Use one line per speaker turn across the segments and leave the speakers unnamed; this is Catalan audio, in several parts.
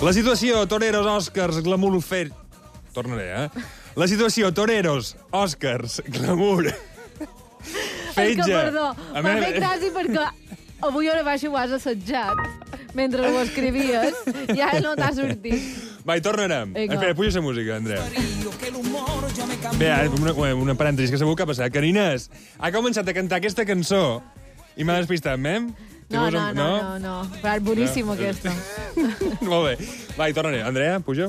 La situació toreros, Oscars, glamour, Tornaré, La situació toreros, Oscars, glamour, fetge...
És que, perdó, m'ha fet gràcia perquè avui hora baixa ho has assetjat mentre ho escrivies i ara no t'ha sortit.
Va, hi tornarem. Espera, puja la música, Andrea. Bé, una parèntesi, que segur que ha passat. Que Inés ha començat a cantar aquesta cançó i m'ha despistat, mem?
No. Però és boníssim, aquesta.
Molt bé. Va, hi tornaré. Andrea, puja.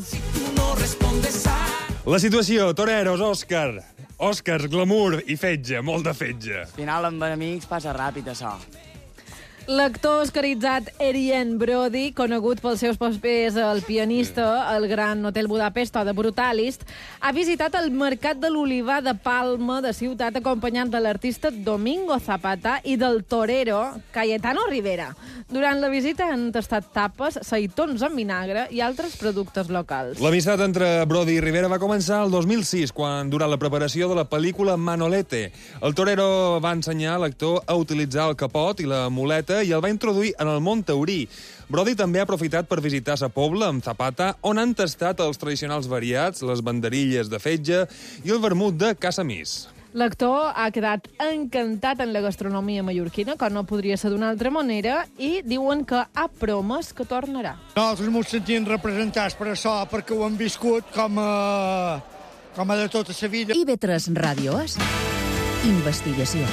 La situació, toreros, Oscars, glamour i fetge, molt de fetge.
Al final, amb amics, passa ràpid, això.
L'actor oscaritzat Adrien Brody, conegut pels seus papers El pianista, El gran Hotel Budapest o de Brutalist, ha visitat el mercat de l'olivar de Palma de Ciutat acompanyant de l'artista Domingo Zapata i del torero Cayetano Rivera. Durant la visita han tastat tapes, seitons amb vinagre i altres productes locals.
L'amistat entre Brody i Rivera va començar el 2006, quan, durant la preparació de la pel·lícula Manolete, el torero va ensenyar l'actor a utilitzar el capot i la muleta i el va introduir en el món taurí. Brody també ha aprofitat per visitar Sa Pobla amb Zapata, on han tastat els tradicionals variats, les banderilles de fetge i el vermut de Casamís.
L'actor ha quedat encantat en la gastronomia mallorquina, com no podria ser d'una altra manera, i diuen que ha promès que tornarà.
Nosaltres ens sentim representats per això, perquè ho hem viscut com a de tota la vida.
IB3 Ràdio és investigació.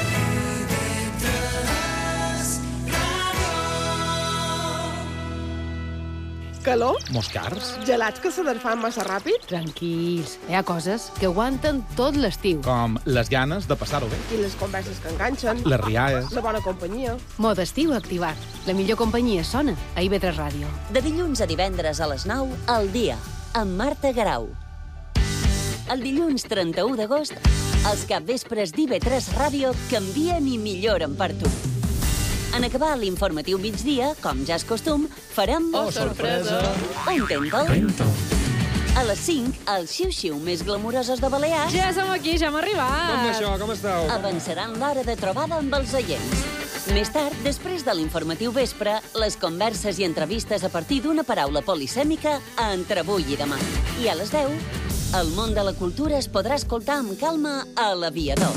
Calor?
Moscars?
Gelats que se desfan massa ràpid?
Tranquils, hi ha coses que aguanten tot l'estiu.
Com les ganes de passar-ho bé.
I les converses que enganxen?
Les rialles.
La bona companyia?
Mode estiu activat. La millor companyia sona a IB3 Ràdio.
De dilluns a divendres a les 9, al dia, amb Marta Garau. El dilluns 31 d'agost, els capvespres d'IB3 Ràdio canvien i milloren per tu. En acabar l'informatiu migdia, com ja és costum, farem...
Oh, sorpresa!
Un tento. A les 5, els xiu-xiu més glamurosos de Balears...
Ja som aquí, ja hem arribat.
Com això, com esteu?
Avançaran l'hora de trobada amb els oients. Més tard, després de l'informatiu vespre, les converses i entrevistes a partir d'una paraula polisèmica entre avui i demà. I a les 10, el món de la cultura es podrà escoltar amb calma a l'Aviador.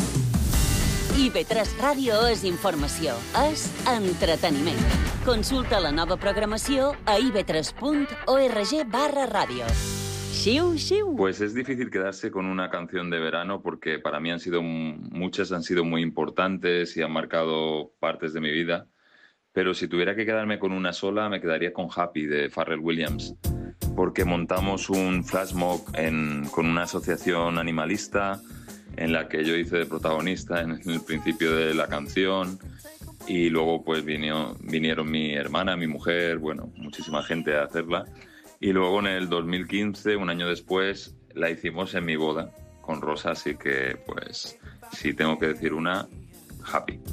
IB3 Ràdio és informació, és entreteniment. Consulta la nova programació a ib3.org/radio. Xiu, xiu.
Pues es difícil quedarse con una canción de verano porque para mí muchas han sido muy importantes y han marcado partes de mi vida. Pero si tuviera que quedarme con una sola, me quedaría con Happy de Pharrell Williams. Porque montamos un flash mob con una asociación animalista en la que yo hice de protagonista en el principio de la canción y luego pues vinieron mi hermana, mi mujer, bueno, muchísima gente a hacerla y luego en el 2015, un año después, la hicimos en mi boda con Rosa, así que pues si tengo que decir una, Happy.